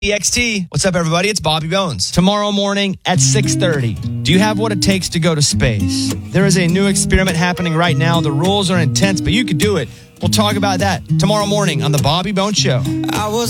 EXT. What's up, everybody? It's Bobby Bones. Tomorrow morning at 6:30. Do you have what it takes to go to space? There is a new experiment happening right now. The rules are intense, but you could do it. We'll talk about that tomorrow morning on The Bobby Bones Show. I was